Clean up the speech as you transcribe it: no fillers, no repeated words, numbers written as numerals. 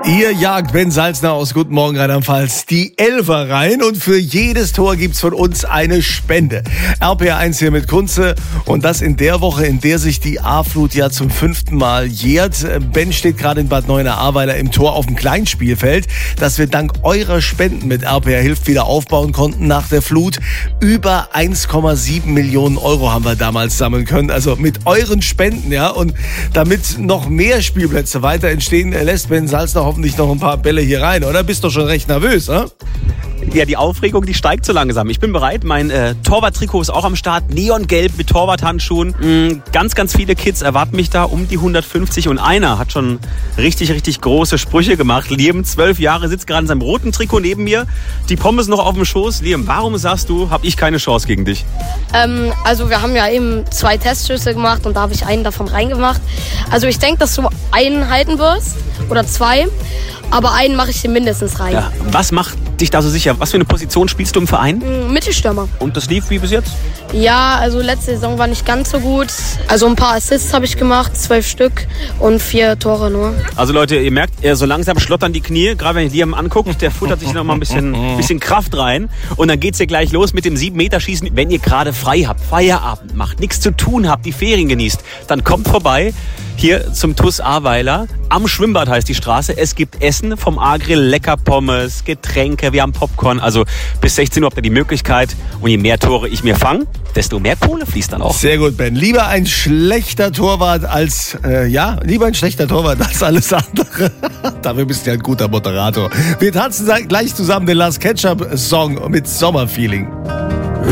Ihr jagt Ben Salzner aus Guten Morgen Rheinland-Pfalz die Elfer rein und für jedes Tor gibt's von uns eine Spende. RPR1 hier mit Kunze und das in der Woche, in der sich die A-Flut ja zum 5. Mal jährt. Ben steht gerade in Bad Neuenahr-Ahrweiler im Tor auf dem Kleinspielfeld, das wir dank eurer Spenden mit RPR Hilft wieder aufbauen konnten nach der Flut. Über 1,7 Millionen Euro haben wir damals sammeln können, also mit euren Spenden, ja. Und damit noch mehr Spielplätze weiter entstehen, lässt Ben Salzner hoffentlich noch ein paar Bälle hier rein, oder? Bist doch schon recht nervös, oder? Ja, die Aufregung, die steigt so langsam. Ich bin bereit. Mein Torwart-Trikot ist auch am Start. Neongelb mit Torwarthandschuhen. Ganz, ganz viele Kids erwarten mich da um die 150. Und einer hat schon richtig, richtig große Sprüche gemacht. Liam, 12 Jahre, sitzt gerade in seinem roten Trikot neben mir. Die Pommes noch auf dem Schoß. Liam, warum sagst du, habe ich keine Chance gegen dich? Also wir haben ja eben 2 Testschüsse gemacht und da habe ich einen davon reingemacht. Also ich denke, dass du einen halten wirst oder 2. Aber einen mache ich dir mindestens rein. Ja, was macht dich da so sicher? Was für eine Position spielst du im Verein? Mittelstürmer. Und das lief wie bis jetzt? Ja, also letzte Saison war nicht ganz so gut. Also ein paar Assists habe ich gemacht, 12 Stück und 4 Tore nur. Also Leute, ihr merkt, so langsam schlottern die Knie. Gerade wenn ich Liam angucke, der futtert sich noch mal ein bisschen Kraft rein. Und dann geht's hier gleich los mit dem 7-Meter-Schießen. Wenn ihr gerade frei habt, Feierabend macht, nichts zu tun habt, die Ferien genießt, dann kommt vorbei hier zum TuS Ahrweiler. Am Schwimmbad heißt die Straße. Es gibt Essen vom A-Grill, lecker Pommes, Getränke, wir haben Popcorn. Also bis 16 Uhr habt ihr die Möglichkeit. Und je mehr Tore ich mir fange, desto mehr Kohle fließt dann auch. Sehr gut, Ben. Lieber ein schlechter Torwart als, lieber ein schlechter Torwart als alles andere. Dafür bist du ja ein guter Moderator. Wir tanzen gleich zusammen den Last Ketchup Song mit Sommerfeeling.